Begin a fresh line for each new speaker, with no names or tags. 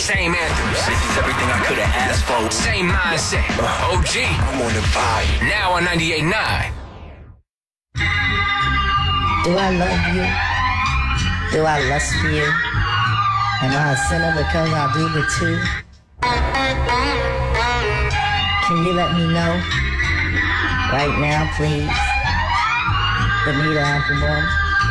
Same anthems.
This is everything I could have asked for.
Same mindset. OG.
I'm on the vibe.
Now on 98.9.
Do I love you? Do I lust for you? Am I a sinner because I do the two? Can you let me know? Right now, please. Benita Applebaum.